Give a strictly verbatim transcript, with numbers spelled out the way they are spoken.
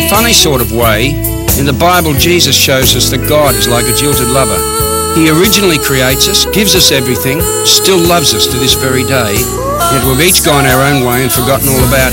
funny sort of way, in the Bible, Jesus shows us that God is like a jilted lover. He originally creates us, gives us everything, still loves us to this very day, yet we've each gone our own way and forgotten all about him.